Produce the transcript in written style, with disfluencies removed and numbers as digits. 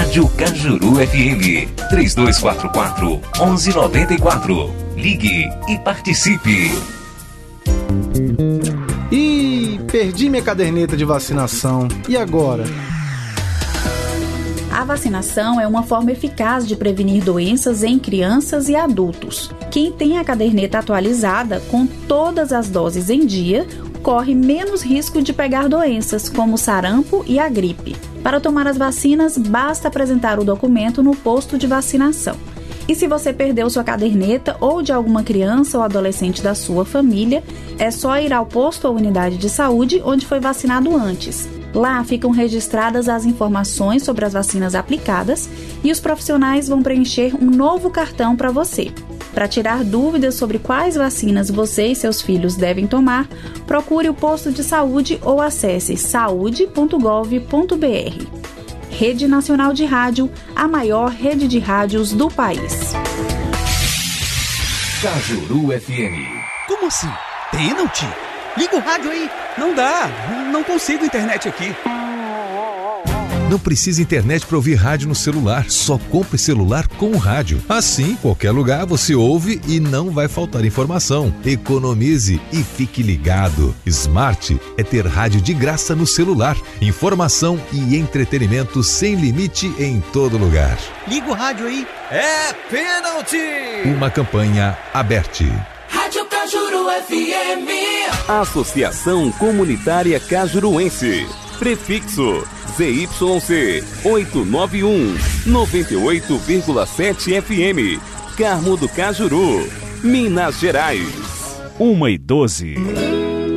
Rádio Cajuru FM 3244-1194. Ligue e participe. Ih, perdi minha caderneta de vacinação. E agora? A vacinação é uma forma eficaz de prevenir doenças em crianças e adultos. Quem tem a caderneta atualizada com todas as doses em dia corre menos risco de pegar doenças como o sarampo e a gripe. Para tomar as vacinas, basta apresentar o documento no posto de vacinação. E se você perdeu sua caderneta ou de alguma criança ou adolescente da sua família, é só ir ao posto ou unidade de saúde onde foi vacinado antes. Lá ficam registradas as informações sobre as vacinas aplicadas e os profissionais vão preencher um novo cartão para você. Para tirar dúvidas sobre quais vacinas você e seus filhos devem tomar, procure o posto de saúde ou acesse saude.gov.br. Rede Nacional de Rádio, a maior rede de rádios do país. Cajuru FM. Como assim? Pênalti? Liga o rádio aí. Não dá, não consigo internet aqui. Não precisa internet para ouvir rádio no celular. Só compre celular com rádio. Assim, qualquer lugar você ouve e não vai faltar informação. Economize e fique ligado. Smart é ter rádio de graça no celular. Informação e entretenimento sem limite em todo lugar. Liga o rádio aí. É pênalti! Uma campanha aberta. Rádio Cajuru FM. Associação Comunitária Cajuruense. Prefixo ZYC 891 98,7 FM. Carmo do Cajuru, Minas Gerais. 1:12.